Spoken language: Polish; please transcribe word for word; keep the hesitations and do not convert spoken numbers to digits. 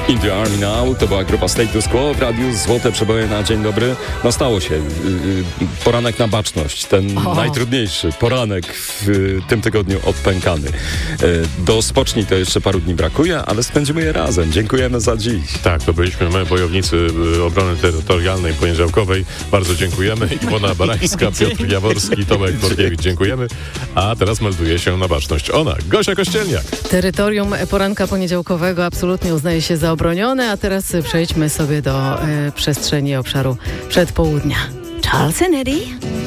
In the Army Now to była grupa Status Quo w radiu Złote Przeboje na dzień dobry. No stało się. Poranek na baczność. Ten o. najtrudniejszy poranek w tym tygodniu odpękany. Do spocznij to jeszcze paru dni brakuje, ale spędzimy je razem. Dziękujemy za dziś. Tak, to byliśmy my, bojownicy obrony terytorialnej poniedziałkowej. Bardzo dziękujemy. Iwona Barańska, Piotr Jaworski, Tomek Borkiewicz. Dziękujemy. A teraz melduje się na baczność ona, Gosia Kościelniak. Terytorium poranka poniedziałkowego absolutnie uznaje się za obronione, a teraz przejdźmy sobie do y, przestrzeni obszaru przedpołudnia. Charles and Eddie.